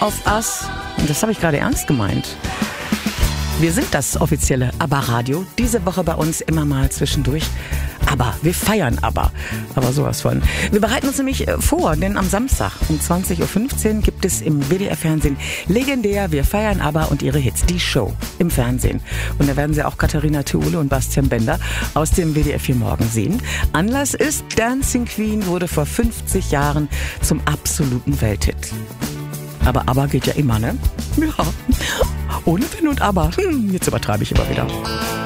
of Us. Und das habe ich gerade ernst gemeint. Wir sind das offizielle ABBA-Radio. Diese Woche bei uns immer mal zwischendurch. Aber wir feiern aber sowas von. Wir bereiten uns nämlich vor, denn am Samstag um 20.15 Uhr gibt es im WDR-Fernsehen legendär Wir feiern aber und ihre Hits, die Show im Fernsehen. Und da werden Sie auch Katharina Theule und Bastian Bender aus dem WDR 4 Morgen sehen. Anlass ist, Dancing Queen wurde vor 50 Jahren zum absoluten Welthit. Aber geht ja immer, ne? Ja. Ohne Wenn und Aber. Jetzt übertreibe ich immer wieder.